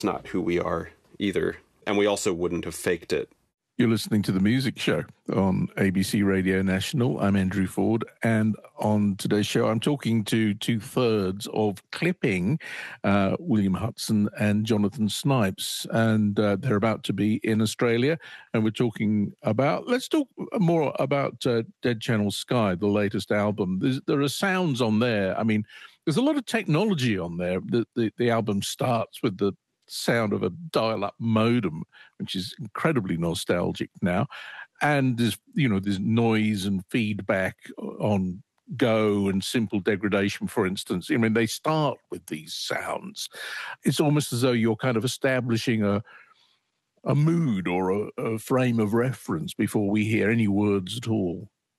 not who we are either. And we also wouldn't have faked it. You're listening to The Music Show on ABC Radio National. I'm Andrew Ford, and on today's show, I'm talking to two-thirds of Clipping, William Hutson and Jonathan Snipes, and they're about to be in Australia, and we're talking about, let's talk more about Dead Channel Sky, the latest album. There are sounds on there. I mean, there's a lot of technology on there. The album starts with the sound of a dial-up modem, which is incredibly nostalgic now, and there's noise and feedback on Go and Simple Degradation, for instance. I mean, they start with these sounds. It's almost as though you're kind of establishing a mood or a frame of reference before we hear any words at all.